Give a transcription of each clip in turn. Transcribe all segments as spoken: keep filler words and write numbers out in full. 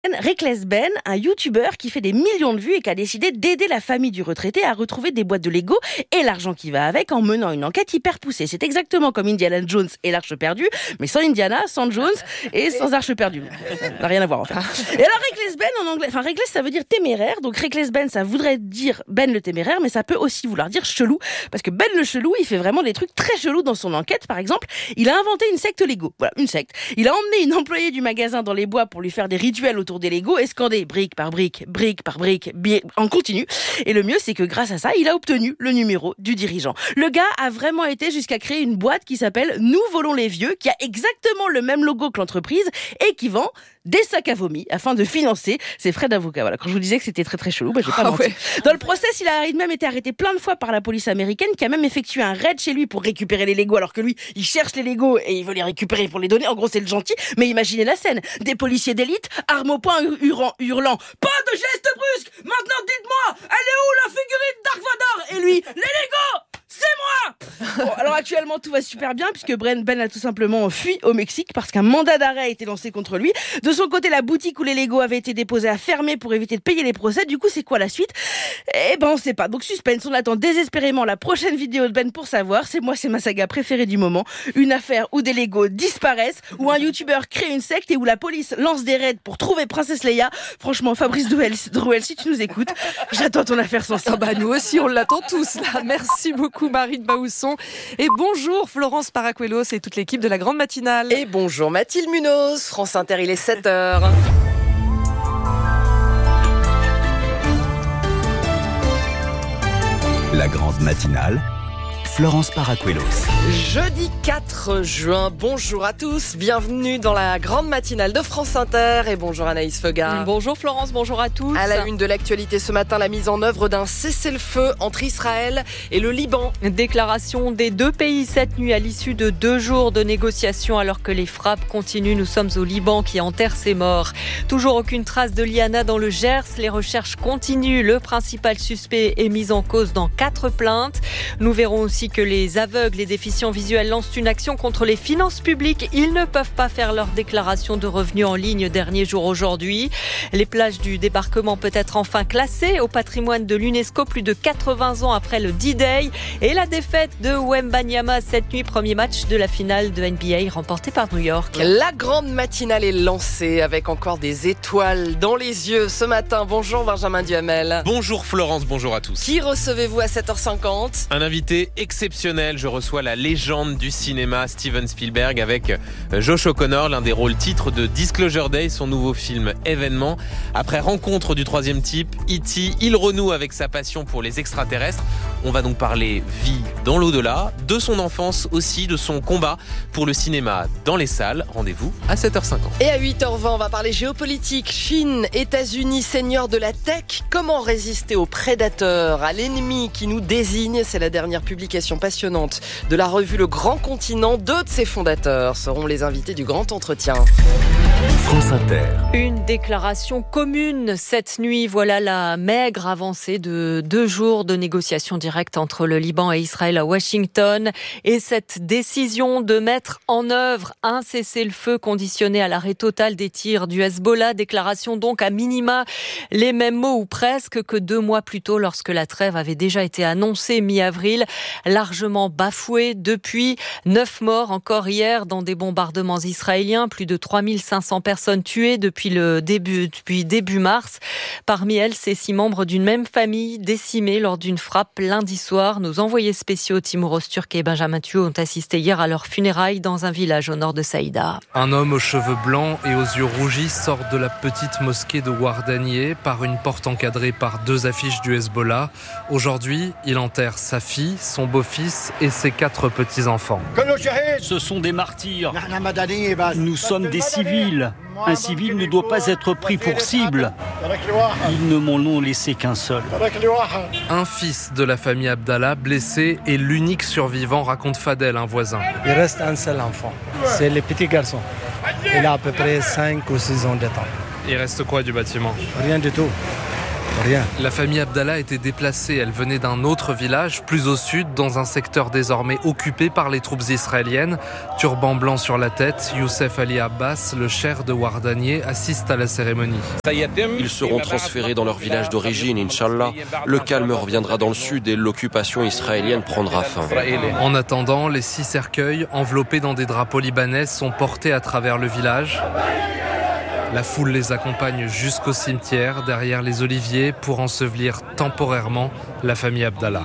Reckless Ben, un youtubeur qui fait des millions de vues et qui a décidé d'aider la famille du retraité à retrouver des boîtes de Lego et l'argent qui va avec en menant une enquête hyper poussée. C'est exactement comme Indiana Jones et l'Arche perdue, mais sans Indiana, sans Jones et sans Arche perdue. Ça n'a rien à voir en fait. Et alors Reckless Ben en anglais, enfin Reckless ça veut dire téméraire, donc Reckless Ben ça voudrait dire Ben le téméraire, mais ça peut aussi vouloir dire chelou, parce que Ben le chelou il fait vraiment des trucs très chelous dans son enquête. Par exemple, il a inventé une secte Lego, voilà une secte. Il a emmené une employée du magasin dans les bois pour lui faire des rituels autour des Lego et scander brique par brique, brique par brique, bi- en continu. Et le mieux, c'est que grâce à ça, il a obtenu le numéro du dirigeant. Le gars a vraiment été jusqu'à créer une boîte qui s'appelle Nous volons les vieux, qui a exactement le même logo que l'entreprise et qui vend des sacs à vomi afin de financer ses frais d'avocat. Voilà. Quand je vous disais que c'était très très chelou, bah, j'ai pas ah menti. Ouais. Dans le process, il a même été arrêté plein de fois par la police américaine, qui a même effectué un raid chez lui pour récupérer les Legos, alors que lui, il cherche les Legos et il veut les récupérer pour les donner. En gros, c'est le gentil. Mais imaginez la scène. Des policiers d'élite, armes au poing, hurlant, hurlant. Pas de gestes brusques! Maintenant, dites-moi, elle est où la figurine Dark Vador? Et lui, les Legos! C'est moi! Bon, alors actuellement tout va super bien puisque Ben, Ben a tout simplement fui au Mexique parce qu'un mandat d'arrêt a été lancé contre lui. De son côté, la boutique où les Legos avaient été déposés a fermé pour éviter de payer les procès. Du coup, c'est quoi la suite? Eh ben on sait pas. Donc suspense, on attend désespérément la prochaine vidéo de Ben pour savoir. C'est moi, c'est ma saga préférée du moment. Une affaire où des Legos disparaissent, où un youtubeur crée une secte et où la police lance des raids pour trouver Princesse Leia. Franchement, Fabrice Drouel, Drouel si tu nous écoutes, j'attends ton affaire sans ça. Ah bah nous aussi, on l'attend tous là. Merci beaucoup Marine Baousson. Et bonjour Florence Paracuelos et toute l'équipe de la Grande Matinale. Et bonjour Mathilde Munoz, France Inter, il est sept heures. La Grande Matinale, Florence Paracuelos. Jeudi quatre juin, bonjour à tous, bienvenue dans la Grande Matinale de France Inter et bonjour Anaïs Feuga. Bonjour Florence, bonjour à tous. À la une de l'actualité ce matin, la mise en œuvre d'un cessez-le-feu entre Israël et le Liban. Déclaration des deux pays cette nuit à l'issue de deux jours de négociations alors que les frappes continuent. Nous sommes au Liban qui enterre ses morts. Toujours aucune trace de Liana dans le Gers. Les recherches continuent. Le principal suspect est mis en cause dans quatre plaintes. Nous verrons aussi que les aveugles et déficients visuels lancent une action contre les finances publiques. Ils ne peuvent pas faire leur déclaration de revenus en ligne dernier jour aujourd'hui. Les plages du débarquement peut être enfin classées au patrimoine de l'UNESCO plus de quatre-vingts ans après le D-Day. Et la défaite de Wembanyama cette nuit, premier match de la finale de N B A remporté par New York. La Grande Matinale est lancée avec encore des étoiles dans les yeux ce matin. Bonjour Benjamin Duhamel. Bonjour Florence, bonjour à tous. Qui recevez-vous à sept heures cinquante? Un invité exceptionnel, je reçois la légende du cinéma Steven Spielberg avec Josh O'Connor, l'un des rôles titres de Disclosure Day, son nouveau film événement. Après Rencontre du troisième type, E T, il renoue avec sa passion pour les extraterrestres. On va donc parler vie dans l'au-delà, de son enfance aussi, de son combat pour le cinéma dans les salles. Rendez-vous à sept heures cinquante. Et à huit heures vingt, on va parler géopolitique. Chine, États-Unis, seigneurs de la tech. Comment résister aux prédateurs, à l'ennemi qui nous désigne? C'est la dernière publication passionnante de la revue Le Grand Continent. Deux de ses fondateurs seront les invités du grand entretien. France Inter. Une déclaration commune cette nuit. Voilà la maigre avancée de deux jours de négociations directes entre le Liban et Israël à Washington. Et cette décision de mettre en œuvre un cessez-le-feu conditionné à l'arrêt total des tirs du Hezbollah. Déclaration donc à minima les mêmes mots ou presque que deux mois plus tôt lorsque la trêve avait déjà été annoncée mi-avril. Largement bafouée depuis. Neuf morts encore hier dans des bombardements israéliens. Plus de trois mille cinq cents personnes tuées depuis le début, depuis début mars. Parmi elles, ces six membres d'une même famille décimés lors d'une frappe lundi soir. Nos envoyés spéciaux Timur Öztürk et Benjamin Thuot ont assisté hier à leurs funérailles dans un village au nord de Saïda. Un homme aux cheveux blancs et aux yeux rougis sort de la petite mosquée de Ouardanieh par une porte encadrée par deux affiches du Hezbollah. Aujourd'hui, il enterre sa fille, son beau-fils et ses quatre petits-enfants. Ce sont des martyrs. Nous sommes des civils. Un civil ne doit pas être pris pour cible. Ils ne m'en ont laissé qu'un seul. Un fils de la famille Abdallah, blessé, est l'unique survivant, raconte Fadel, un voisin. Il reste un seul enfant, c'est le petit garçon. Il a à peu près cinq ou six ans de temps. Il reste quoi du bâtiment? Rien du tout. rien. La famille Abdallah était déplacée. Elle venait d'un autre village, plus au sud, dans un secteur désormais occupé par les troupes israéliennes. Turban blanc sur la tête, Youssef Ali Abbas, le cher de Wardanier, assiste à la cérémonie. Ils seront transférés dans leur village d'origine, Inch'Allah. Le calme reviendra dans le sud et l'occupation israélienne prendra fin. En attendant, les six cercueils, enveloppés dans des drapeaux libanais, sont portés à travers le village. La foule les accompagne jusqu'au cimetière, derrière les oliviers, pour ensevelir temporairement la famille Abdallah.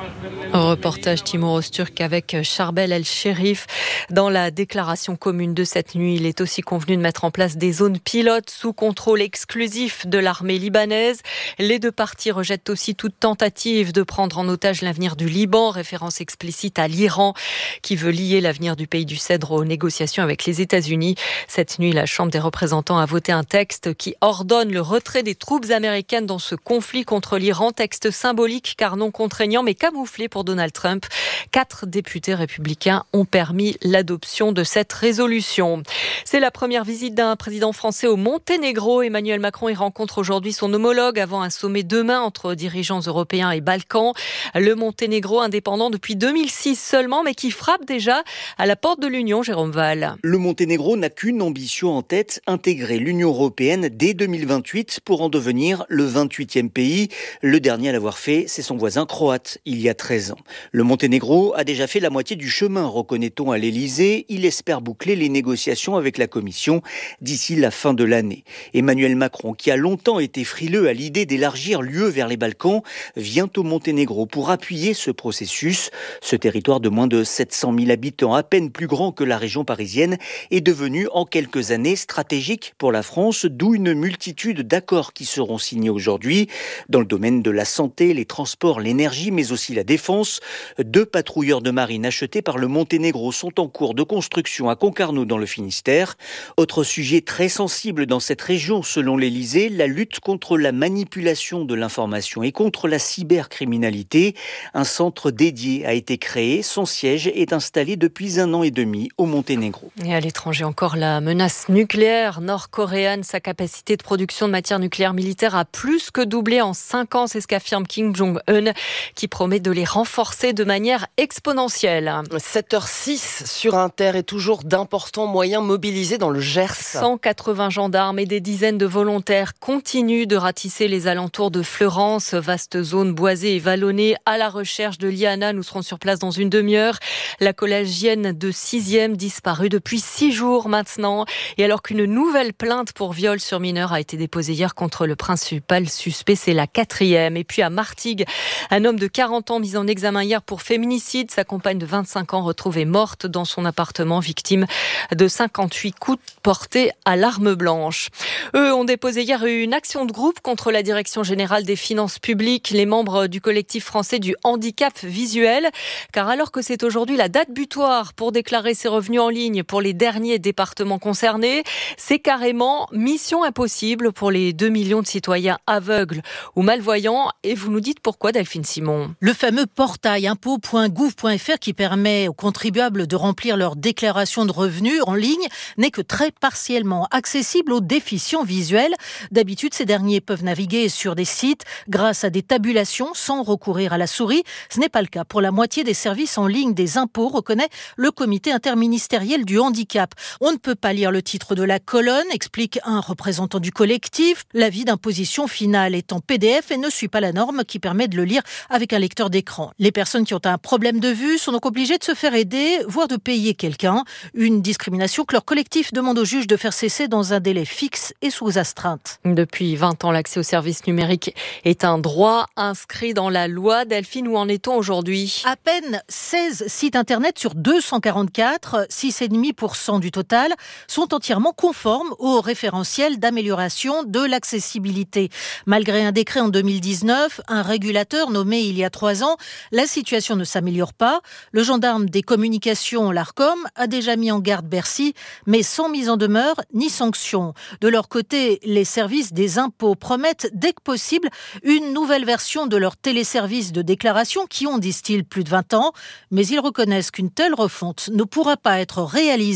Reportage Timur Öztürk avec Charbel El-Sherif. Dans la déclaration commune de cette nuit, il est aussi convenu de mettre en place des zones pilotes sous contrôle exclusif de l'armée libanaise. Les deux parties rejettent aussi toute tentative de prendre en otage l'avenir du Liban, référence explicite à l'Iran qui veut lier l'avenir du pays du Cèdre aux négociations avec les États-Unis. Cette nuit, la Chambre des représentants a voté un texte qui ordonne le retrait des troupes américaines dans ce conflit contre l'Iran. Texte symbolique car non contraignant mais camouflé pour Donald Trump. Quatre députés républicains ont permis l'adoption de cette résolution. C'est la première visite d'un président français au Monténégro. Emmanuel Macron y rencontre aujourd'hui son homologue avant un sommet demain entre dirigeants européens et balkans. Le Monténégro indépendant depuis deux mille six seulement, mais qui frappe déjà à la porte de l'Union, Jérôme Val. Le Monténégro n'a qu'une ambition en tête, intégrer l'Union européenne dès deux mille vingt-huit pour en devenir le vingt-huitième pays. Le dernier à l'avoir fait, c'est son voisin croate, il y a treize ans. Le Monténégro a déjà fait la moitié du chemin, reconnaît-on à l'Élysée. Il espère boucler les négociations avec la Commission d'ici la fin de l'année. Emmanuel Macron, qui a longtemps été frileux à l'idée d'élargir l'U E vers les Balkans, vient au Monténégro pour appuyer ce processus. Ce territoire de moins de sept cent mille habitants, à peine plus grand que la région parisienne, est devenu en quelques années stratégique pour la France, d'où une multitude d'accords qui seront signés aujourd'hui. Dans le domaine de la santé, les transports, l'énergie, mais aussi la défense. Deux patrouilleurs de marine achetés par le Monténégro sont en cours de construction à Concarneau dans le Finistère. Autre sujet très sensible dans cette région, selon l'Élysée, la lutte contre la manipulation de l'information et contre la cybercriminalité. Un centre dédié a été créé. Son siège est installé depuis un an et demi au Monténégro. Et à l'étranger encore, la menace nucléaire nord-coréenne. Sa capacité de production de matière nucléaire militaire a plus que doublé en cinq ans. C'est ce qu'affirme Kim Jong-un, qui promet de les renforcer de manière exponentielle. sept heures six sur Inter et toujours d'importants moyens mobilisés dans le Gers. cent quatre-vingts gendarmes et des dizaines de volontaires continuent de ratisser les alentours de Fleurance, vaste zone boisée et vallonnée à la recherche de Liana. Nous serons sur place dans une demi-heure. La collégienne de sixième disparue depuis six jours maintenant. Et alors qu'une nouvelle plainte pour viol sur mineur a été déposée hier contre le principal suspect, c'est la quatrième. Et puis à Martigues, un homme de quarante ans mis en examen hier pour féminicide. Sa compagne de vingt-cinq ans retrouvée morte dans son appartement, victime de cinquante-huit coups portés à l'arme blanche. Eux ont déposé hier une action de groupe contre la Direction générale des finances publiques, les membres du collectif français du handicap visuel. Car alors que c'est aujourd'hui la date butoir pour déclarer ses revenus en ligne pour les derniers départements concernés, c'est carrément mission impossible pour les deux millions de citoyens aveugles ou malvoyants. Et vous nous dites pourquoi, Delphine Simon? Le fameux portail impôts point gouv point f r qui permet aux contribuables de remplir leur déclaration de revenus en ligne n'est que très partiellement accessible aux déficients visuels. D'habitude, ces derniers peuvent naviguer sur des sites grâce à des tabulations sans recourir à la souris. Ce n'est pas le cas pour la moitié des services en ligne des impôts, reconnaît le comité interministériel du handicap. On ne peut pas lire le titre de la colonne, explique un représentant du collectif. L'avis d'imposition finale est en P D F et ne suit pas la norme qui permet de le lire avec un lecteur d'écran. Les personnes qui ont un problème de vue sont donc obligées de se faire aider, voire de payer quelqu'un. Une discrimination que leur collectif demande au juge de faire cesser dans un délai fixe et sous astreinte. Depuis vingt ans, l'accès aux services numériques est un droit inscrit dans la loi. Delphine, où en est-on aujourd'hui? À peine seize sites internet sur deux cent quarante-quatre, six virgule cinq pour cent du total, sont entièrement conformes au référentiel d'amélioration de l'accessibilité. Malgré un décret en deux mille dix-neuf, un régulateur nommé il y a trois ans, la situation ne s'améliore pas. Le gendarme des communications, l'Arcom, a déjà mis en garde Bercy, mais sans mise en demeure ni sanction. De leur côté, les services des impôts promettent dès que possible une nouvelle version de leur téléservice de déclaration qui ont, disent-ils, plus de vingt ans. Mais ils reconnaissent qu'une telle refonte ne pourra pas être réalisée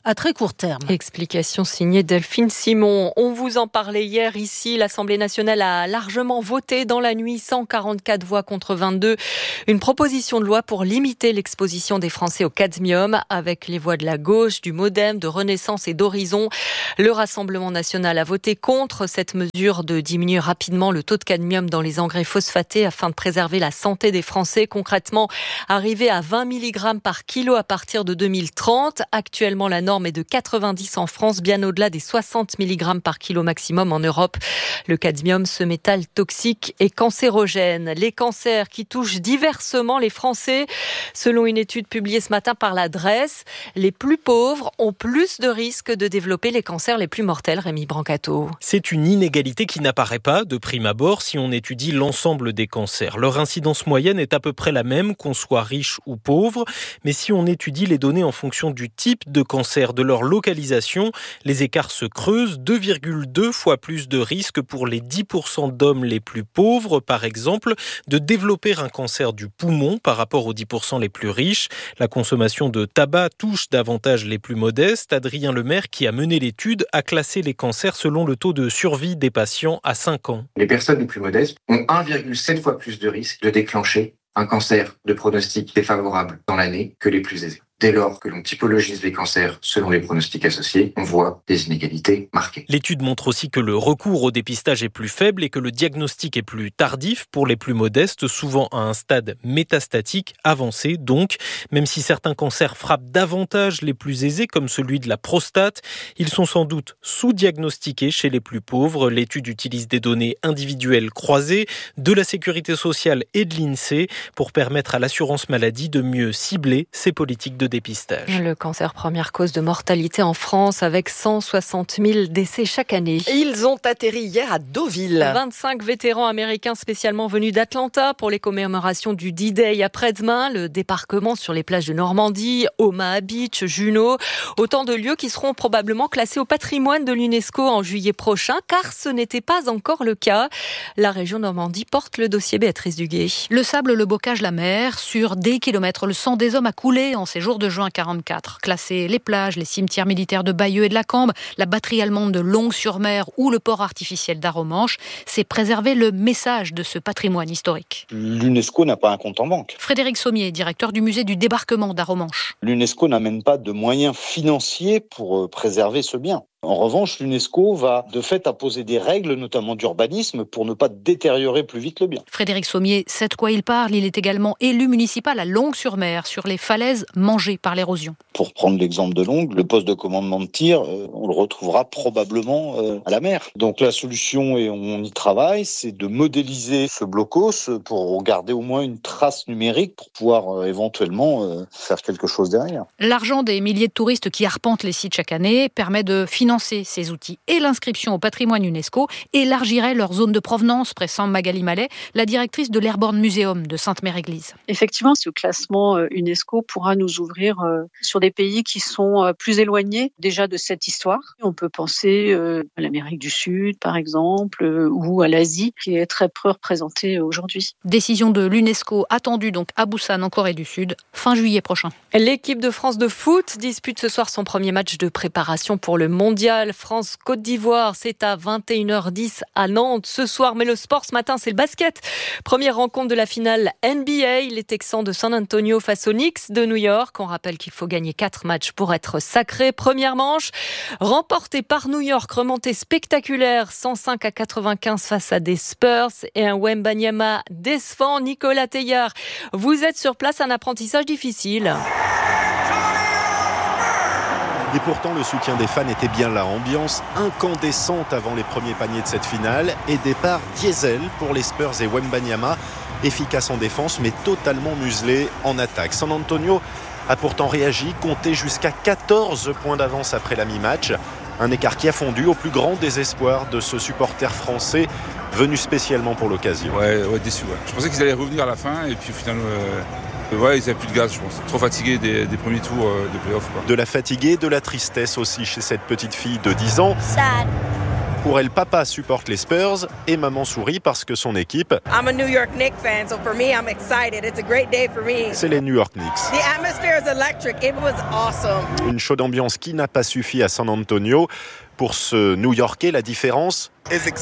à très court terme. Explication signée Delphine Simon. On vous en parlait hier ici. L'Assemblée nationale a largement voté dans la nuit, cent quarante-quatre voix contre vingt-deux. Une proposition de loi pour limiter l'exposition des Français au cadmium avec les voix de la gauche, du Modem, de Renaissance et d'Horizon. Le Rassemblement national a voté contre cette mesure de diminuer rapidement le taux de cadmium dans les engrais phosphatés afin de préserver la santé des Français. Concrètement, arriver à vingt milligrammes par kilo à partir de deux mille trente. Actuellement, la norme est de quatre-vingt-dix en France, bien au-delà des soixante milligrammes par kilo maximum en Europe. Le cadmium, ce métal toxique et cancérogène. Les cancers qui touchent diversement les Français. Selon une étude publiée ce matin par la D R E S, les plus pauvres ont plus de risques de développer les cancers les plus mortels. Rémi Brancato. C'est une inégalité qui n'apparaît pas de prime abord si on étudie l'ensemble des cancers. Leur incidence moyenne est à peu près la même qu'on soit riche ou pauvre, mais si on étudie les données en fonction du type de cancer, de leur localisation, les écarts se creusent. deux virgule deux fois plus de risques pour les dix pour cent d'hommes les plus pauvres, par exemple, de développer un cancer du poumon par rapport aux dix pour cent les plus riches. La consommation de tabac touche davantage les plus modestes. Adrien Lemaire, qui a mené l'étude, a classé les cancers selon le taux de survie des patients à cinq ans. Les personnes les plus modestes ont un virgule sept fois plus de risques de déclencher un cancer de pronostic défavorable dans l'année que les plus aisés. Dès lors que l'on typologise les cancers selon les pronostics associés, on voit des inégalités marquées. L'étude montre aussi que le recours au dépistage est plus faible et que le diagnostic est plus tardif pour les plus modestes, souvent à un stade métastatique avancé. Donc, même si certains cancers frappent davantage les plus aisés, comme celui de la prostate, ils sont sans doute sous-diagnostiqués chez les plus pauvres. L'étude utilise des données individuelles croisées de la Sécurité sociale et de l'INSEE pour permettre à l'assurance maladie de mieux cibler ses politiques de dépistage. Le cancer, première cause de mortalité en France, avec cent soixante mille décès chaque année. Ils ont atterri hier à Deauville. vingt-cinq vétérans américains spécialement venus d'Atlanta pour les commémorations du D-Day après-demain. Le débarquement sur les plages de Normandie, Omaha Beach, Juneau. Autant de lieux qui seront probablement classés au patrimoine de l'UNESCO en juillet prochain, car ce n'était pas encore le cas. La région Normandie porte le dossier. Béatrice Duguay. Le sable, le bocage, la mer. Sur des kilomètres, le sang des hommes a coulé en ces jours de juin quarante-quatre. Classer les plages, les cimetières militaires de Bayeux et de la Cambre, la batterie allemande de Longues-sur-Mer ou le port artificiel d'Aromanche, c'est préserver le message de ce patrimoine historique. L'UNESCO n'a pas un compte en banque. Frédéric Sommier, directeur du musée du débarquement d'Aromanche. L'UNESCO n'amène pas de moyens financiers pour préserver ce bien. En revanche, l'UNESCO va de fait imposer des règles, notamment d'urbanisme, pour ne pas détériorer plus vite le bien. Frédéric Sommier sait de quoi il parle. Il est également élu municipal à Longues-sur-Mer, sur les falaises mangées par l'érosion. Pour prendre l'exemple de Longues, le poste de commandement de tir, euh, on le retrouvera probablement euh, à la mer. Donc la solution, et on y travaille, c'est de modéliser ce blocos pour garder au moins une trace numérique pour pouvoir euh, éventuellement euh, faire quelque chose derrière. L'argent des milliers de touristes qui arpentent les sites chaque année permet de financer ces outils, et l'inscription au patrimoine UNESCO élargirait leur zone de provenance, pressent Magali Mallet, la directrice de l'Airborne Museum de Sainte-Mère-Église. Effectivement, ce classement UNESCO pourra nous ouvrir sur des pays qui sont plus éloignés déjà de cette histoire. On peut penser à l'Amérique du Sud, par exemple, ou à l'Asie, qui est très peu représentée aujourd'hui. Décision de l'UNESCO attendue donc à Busan, en Corée du Sud, fin juillet prochain. L'équipe de France de foot dispute ce soir son premier match de préparation pour le mondial. France-Côte d'Ivoire, c'est à vingt et une heures dix à Nantes ce soir. Mais le sport ce matin, c'est le basket. Première rencontre de la finale N B A. Les Texans de San Antonio face aux Knicks de New York. On rappelle qu'il faut gagner quatre matchs pour être sacré. Première manche, remportée par New York. Remontée spectaculaire, cent cinq à quatre-vingt-quinze face à des Spurs. Et un Wembanyama décevant. Nicolas Teillard, vous êtes sur place, un apprentissage difficile. Et pourtant, le soutien des fans était bien là. Ambiance incandescente avant les premiers paniers de cette finale. Et départ diesel pour les Spurs et Wembanyama. Efficace en défense, mais totalement muselé en attaque. San Antonio a pourtant réagi, compté jusqu'à quatorze points d'avance après la mi-match. Un écart qui a fondu au plus grand désespoir de ce supporter français venu spécialement pour l'occasion. Ouais, ouais déçu. Ouais. Je pensais qu'ils allaient revenir à la fin et puis au final... Euh... Ouais, ils n'avaient plus de gaz, je pense. Trop fatigués des, des premiers tours de play-off. Quoi. De la fatigue et de la tristesse aussi chez cette petite fille de dix ans. Sad. Pour elle, papa supporte les Spurs et maman sourit parce que son équipe, I'm a New York Knicks fan, so for me, I'm excited. It's a great day for me. c'est les New York Knicks. The atmosphere is electric. It was awesome. Une chaude ambiance qui n'a pas suffi à San Antonio. Pour ce New-Yorkais, la différence,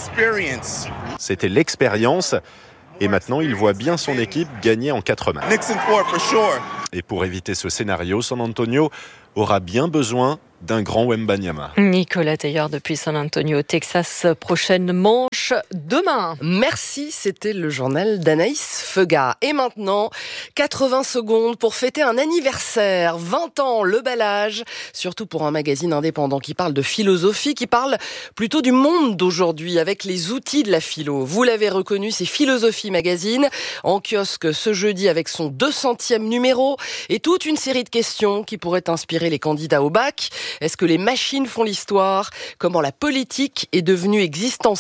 c'était l'expérience. Et maintenant, il voit bien son équipe gagner en quatre matchs. Et pour éviter ce scénario, San Antonio aura bien besoin d'un grand Wembanyama. Nicolas Taillard depuis San Antonio, Texas. Prochaine manche demain. Merci, c'était le journal d'Anaïs Feuga. Et maintenant, quatre-vingts secondes pour fêter un anniversaire. vingt ans, le bel âge. Surtout pour un magazine indépendant qui parle de philosophie, qui parle plutôt du monde d'aujourd'hui avec les outils de la philo. Vous l'avez reconnu, c'est Philosophie Magazine, en kiosque ce jeudi avec son deux centième numéro et toute une série de questions qui pourraient inspirer les candidats au bac. Est-ce que les machines font l'histoire ? Comment la politique est devenue existentielle ?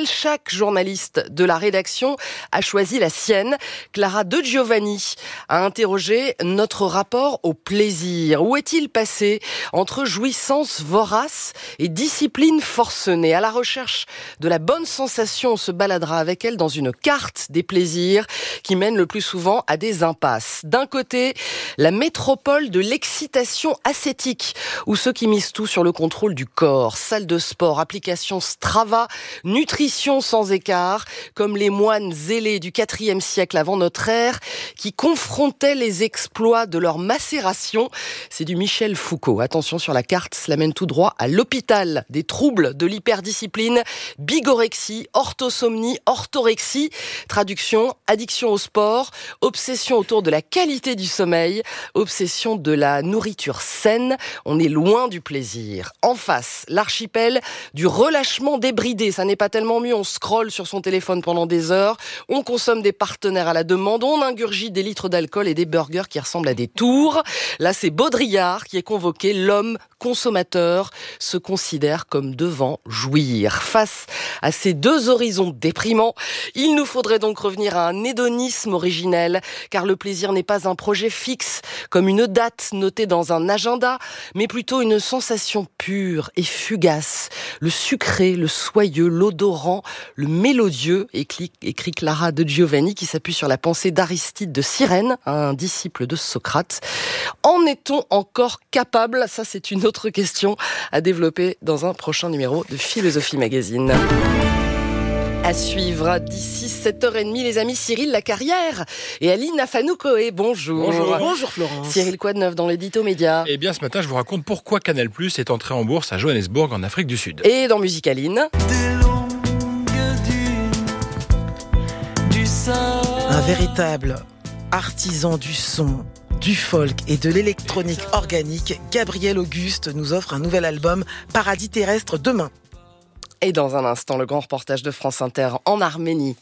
Chaque journaliste de la rédaction a choisi la sienne. Clara De Giovanni a interrogé notre rapport au plaisir. Où est-il passé entre jouissance vorace et discipline forcenée ? À la recherche de la bonne sensation, on se baladera avec elle dans une carte des plaisirs qui mène le plus souvent à des impasses. D'un côté, la métropole de l'excitation ascétique, où ceux qui misent tout sur le contrôle du corps, salle de sport, application Strava, nutrition sans écart, comme les moines zélés du quatrième siècle avant notre ère, qui confrontaient les exploits de leur macération. C'est du Michel Foucault. Attention sur la carte, cela mène tout droit à l'hôpital des troubles de l'hyperdiscipline, bigorexie, orthosomnie, orthorexie, traduction, addiction au sport, obsession autour de la qualité du sommeil, obsession de la nourriture saine. On est loin du plaisir. En face, l'archipel du relâchement débridé. Ça n'est pas tellement mieux. On scrolle sur son téléphone pendant des heures. On consomme des partenaires à la demande. On ingurgite des litres d'alcool et des burgers qui ressemblent à des tours. Là, c'est Baudrillard qui est convoqué. L'homme consommateur se considère comme devant jouir. Face à ces deux horizons déprimants, il nous faudrait donc revenir à un hédonisme originel, car le plaisir n'est pas un projet fixe, comme une date notée dans un agenda, mais plutôt une sensation pure et fugace. Le sucré, le soyeux, l'odorant, le mélodieux, écrit, écrit Clara De Giovanni, qui s'appuie sur la pensée d'Aristide de Cyrène, un disciple de Socrate. En est-on encore capable ? Ça, c'est une autre question à développer dans un prochain numéro de Philosophie Magazine. À suivre d'ici sept heures trente, les amis, Cyril Lacarrière et Aline Afanoukoé. Bonjour. Bonjour. Bonjour Florence. Cyril, quoi de neuf dans l'édito média ? Eh bien, ce matin, je vous raconte pourquoi Canal+ est entré en bourse à Johannesburg, en Afrique du Sud. Et dans Musicaline. Un véritable artisan du son, du folk et de l'électronique organique, Gabriel Auguste nous offre un nouvel album, Paradis terrestre, demain. Et dans un instant, le grand reportage de France Inter en Arménie.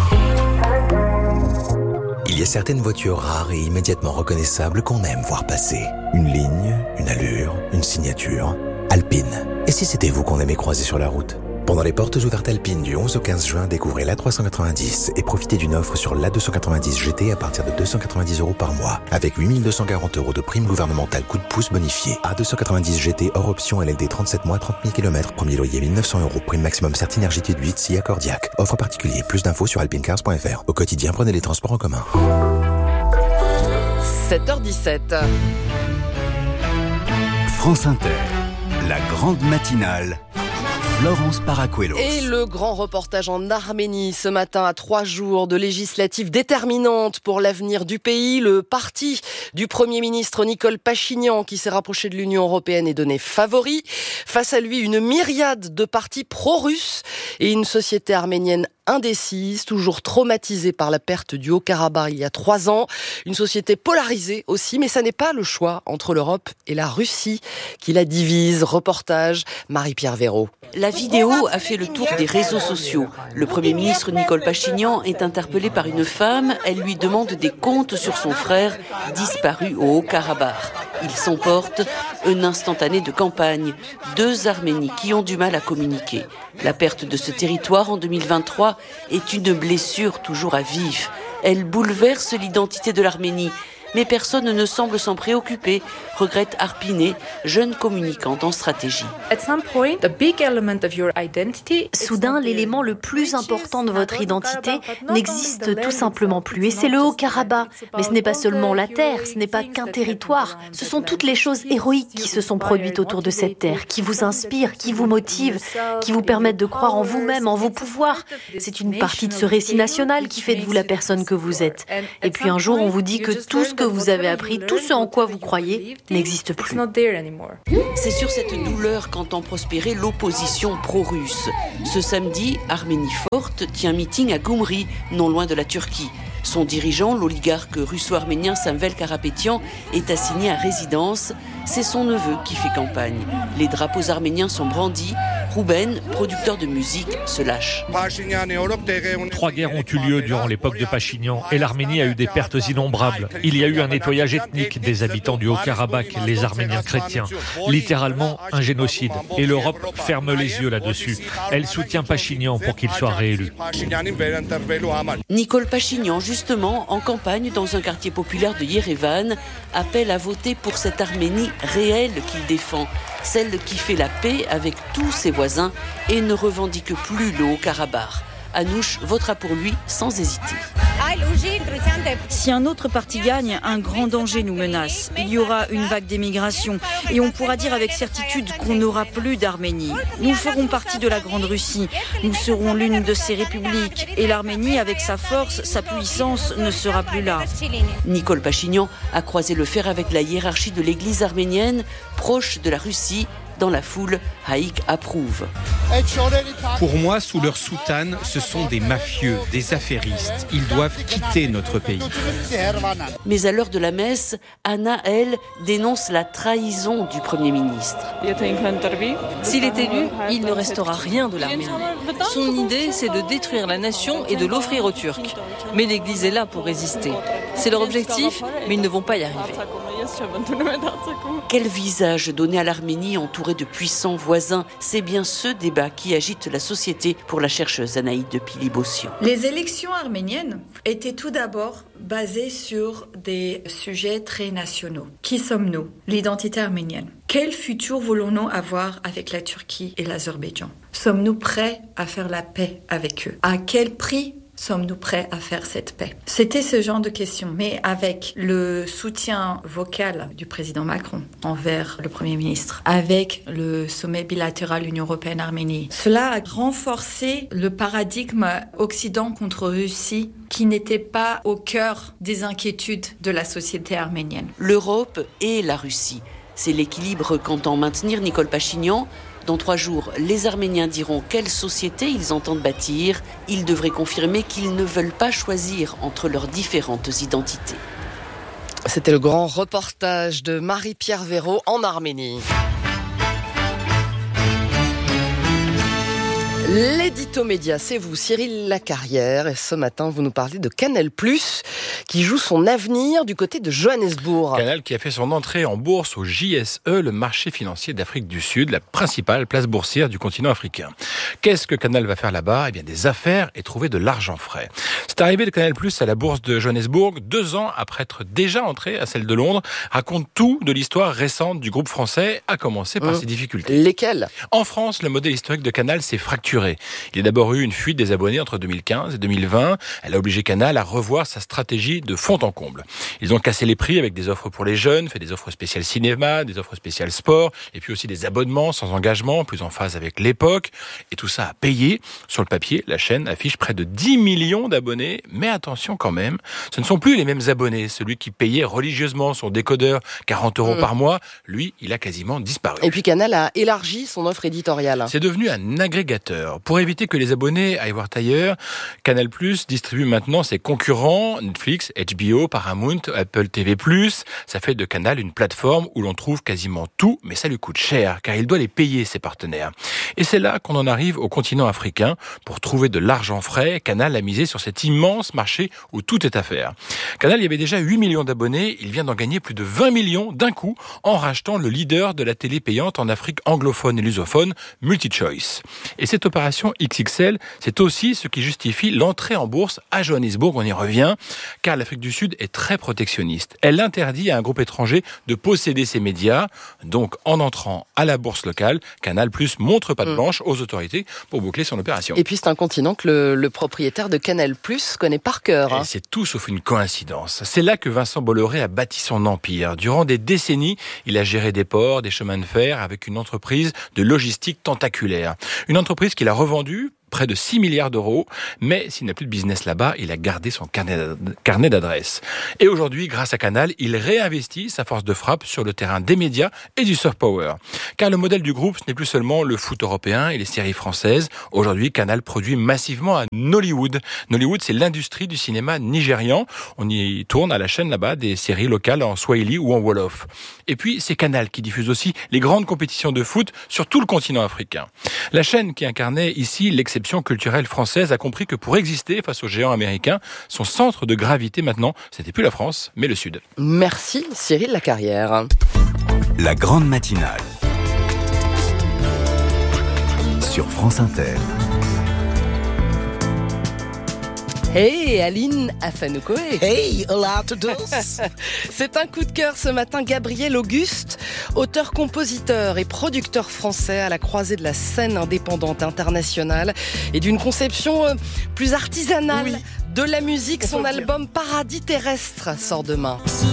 Il y a certaines voitures rares et immédiatement reconnaissables qu'on aime voir passer. Une ligne, une allure, une signature. Alpine. Et si c'était vous qu'on aimait croiser sur la route ? Pendant les portes ouvertes Alpine du onze au quinze juin, découvrez l'A trois cent quatre-vingt-dix et profitez d'une offre sur l'A deux cent quatre-vingt-dix G T à partir de deux cent quatre-vingt-dix euros par mois, avec huit mille deux cent quarante euros de prime gouvernementale coup de pouce bonifié. A deux cent quatre-vingt-dix G T hors option L L D trente-sept mois, trente mille kilomètres, premier loyer mille neuf cents euros, prime maximum Certinergie huit, S I A Cordiac. Offre particulier, plus d'infos sur alpinecars point f r. Au quotidien, prenez les transports en commun. sept heures dix-sept. France Inter, la grande matinale. Florence Paracuelos. Et le grand reportage en Arménie ce matin, à trois jours de législatives déterminantes pour l'avenir du pays. Le parti du Premier ministre Nicole Pachinian, qui s'est rapproché de l'Union européenne, est donné favori. Face à lui, une myriade de partis pro-russes et une société arménienne indécise, toujours traumatisée par la perte du Haut-Karabakh il y a trois ans. Une société polarisée aussi, mais ça n'est pas le choix entre l'Europe et la Russie qui la divise. Reportage Marie-Pierre Véraud. La vidéo a fait le tour des réseaux sociaux. Le Premier ministre Nicole Pachinian est interpellé par une femme. Elle lui demande des comptes sur son frère disparu au Haut-Karabakh. Il s'emporte un instantané de campagne. Deux Arménies qui ont du mal à communiquer. La perte de ce territoire en deux mille vingt-trois est une blessure toujours à vif. Elle bouleverse l'identité de l'Arménie. mais personne ne semble s'en préoccuper, regrette Arpiné, jeune communicante en stratégie. Soudain, l'élément le plus important de votre identité n'existe tout simplement plus. Et c'est le Haut-Karabakh. Mais ce n'est pas seulement la terre, ce n'est pas qu'un territoire. Ce sont toutes les choses héroïques qui se sont produites autour de cette terre, qui vous inspirent, qui vous motivent, qui vous permettent de croire en vous-même, en vos pouvoirs. C'est une partie de ce récit national qui fait de vous la personne que vous êtes. Et puis un jour, on vous dit que tout ce que vous avez appris, tout ce en quoi vous croyez, n'existe plus. C'est sur cette douleur qu'entend prospérer l'opposition pro-russe. Ce samedi, Arménie forte tient meeting à Goumri, non loin de la Turquie. Son dirigeant, l'oligarque russo-arménien Samvel Karapetyan, est assigné à résidence. C'est son neveu qui fait campagne. Les drapeaux arméniens sont brandis. Rouben, producteur de musique, se lâche. Trois guerres ont eu lieu durant l'époque de Pachinian et l'Arménie a eu des pertes innombrables. Il y a eu un nettoyage ethnique des habitants du Haut-Karabakh, les Arméniens chrétiens. Littéralement un génocide. Et l'Europe ferme les yeux là-dessus. Elle soutient Pachinian pour qu'il soit réélu. Nicole Pachinian, justement, en campagne dans un quartier populaire de Yerevan, appelle à voter pour cette Arménie réelle qu'il défend. Celle qui fait la paix avec tous ses voisins et ne revendique plus le Haut-Karabakh. Anouche votera pour lui sans hésiter. Si un autre parti gagne, un grand danger nous menace. Il y aura une vague d'émigration et on pourra dire avec certitude qu'on n'aura plus d'Arménie. Nous ferons partie de la Grande Russie. Nous serons l'une de ces républiques et l'Arménie, avec sa force, sa puissance, ne sera plus là. Nicole Pachinian a croisé le fer avec la hiérarchie de l'église arménienne, proche de la Russie. Dans la foule, Haïk approuve. Pour moi, sous leur soutane, ce sont des mafieux, des affairistes. Ils doivent quitter notre pays. Mais à l'heure de la messe, Anna, elle, dénonce la trahison du Premier ministre. S'il est élu, il ne restera rien de l'Arménie. Son idée, c'est de détruire la nation et de l'offrir aux Turcs. Mais l'Église est là pour résister. C'est leur objectif, mais ils ne vont pas y arriver. Quel visage donner à l'Arménie entourée de puissants voisins? C'est bien ce débat qui agite la société pour la chercheuse Anaïde de Pili-Bossian. Les élections arméniennes étaient tout d'abord basées sur des sujets très nationaux. Qui sommes-nous? L'identité arménienne. Quel futur voulons-nous avoir avec la Turquie et l'Azerbaïdjan? Sommes-nous prêts à faire la paix avec eux? À quel prix sommes-nous prêts à faire cette paix? C'était ce genre de questions. Mais avec le soutien vocal du président Macron envers le Premier ministre, avec le sommet bilatéral Union européenne-Arménie, cela a renforcé le paradigme Occident contre Russie qui n'était pas au cœur des inquiétudes de la société arménienne. L'Europe et la Russie. C'est l'équilibre qu'entend maintenir Nicole Pachinian. Dans trois jours, les Arméniens diront quelle société ils entendent bâtir. Ils devraient confirmer qu'ils ne veulent pas choisir entre leurs différentes identités. C'était le grand reportage de Marie-Pierre Véraud en Arménie. L'édito média, c'est vous, Cyril Lacarrière. Et ce matin, vous nous parlez de Canal plus, qui joue son avenir du côté de Johannesburg. Canal qui a fait son entrée en bourse au J S E, le marché financier d'Afrique du Sud, la principale place boursière du continent africain. Qu'est-ce que Canal va faire là-bas? Eh bien, des affaires et trouver de l'argent frais. C'est arrivé de Canal plus à la bourse de Johannesburg, deux ans après être déjà entré à celle de Londres, raconte tout de l'histoire récente du groupe français, à commencer par mmh. ses difficultés. Lesquelles? En France, le modèle historique de Canal s'est fracturé. Il y a d'abord eu une fuite des abonnés entre deux mille quinze et deux mille vingt. Elle a obligé Canal à revoir sa stratégie de fond en comble. Ils ont cassé les prix avec des offres pour les jeunes, fait des offres spéciales cinéma, des offres spéciales sport, et puis aussi des abonnements sans engagement, plus en phase avec l'époque. Et tout ça a payé. Sur le papier, la chaîne affiche près de dix millions d'abonnés. Mais attention quand même, ce ne sont plus les mêmes abonnés. Celui qui payait religieusement son décodeur quarante euros mmh. par mois, lui, il a quasiment disparu. Et puis Canal a élargi son offre éditoriale. C'est devenu un agrégateur. Pour éviter que les abonnés aillent voir ailleurs, Canal plus distribue maintenant ses concurrents, Netflix, H B O, Paramount, Apple T V plus. Ça fait de Canal une plateforme où l'on trouve quasiment tout, mais ça lui coûte cher, car il doit les payer, ses partenaires. Et c'est là qu'on en arrive au continent africain. Pour trouver de l'argent frais, Canal a misé sur cet immense marché où tout est à faire. Canal, il y avait déjà huit millions d'abonnés, il vient d'en gagner plus de vingt millions d'un coup, en rachetant le leader de la télé payante en Afrique anglophone et lusophone, MultiChoice. Et cette opération X X X L, c'est aussi ce qui justifie l'entrée en bourse à Johannesburg, on y revient, car l'Afrique du Sud est très protectionniste. Elle interdit à un groupe étranger de posséder ses médias, donc en entrant à la bourse locale, Canal+ montre patte blanche aux autorités pour boucler son opération. Et puis c'est un continent que le, le propriétaire de Canal+ connaît par cœur. Hein. Et c'est tout sauf une coïncidence. C'est là que Vincent Bolloré a bâti son empire. Durant des décennies, il a géré des ports, des chemins de fer avec une entreprise de logistique tentaculaire. Une entreprise qu'il a revendue près de six milliards d'euros, mais s'il n'a plus de business là-bas, il a gardé son carnet d'adresses. Et aujourd'hui, grâce à Canal, il réinvestit sa force de frappe sur le terrain des médias et du soft power. Car le modèle du groupe, ce n'est plus seulement le foot européen et les séries françaises. Aujourd'hui, Canal produit massivement à Nollywood. Nollywood, c'est l'industrie du cinéma nigérian. On y tourne à la chaîne là-bas des séries locales en Swahili ou en Wolof. Et puis, c'est Canal qui diffuse aussi les grandes compétitions de foot sur tout le continent africain. La chaîne qui incarnait ici l'exception culturelle française a compris que pour exister face aux géants américains, son centre de gravité maintenant, c'était plus la France, mais le Sud. Merci Cyril Lacarrière. La grande matinale sur France Inter. Hey Aline Afanoukoé. Hey, hola à tous. C'est un coup de cœur ce matin. Gabriel Auguste, auteur-compositeur et producteur français à la croisée de la scène indépendante internationale et d'une conception plus artisanale oui. de la musique. Son album Paradis terrestre sort demain.